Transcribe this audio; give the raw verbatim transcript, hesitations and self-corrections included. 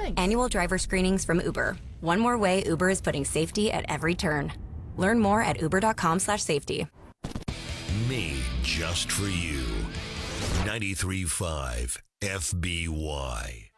Thanks. Annual driver screenings from Uber. One more way Uber is putting safety at every turn. Learn more at uber.com slash safety. Made just for you. ninety-three point five F B Y.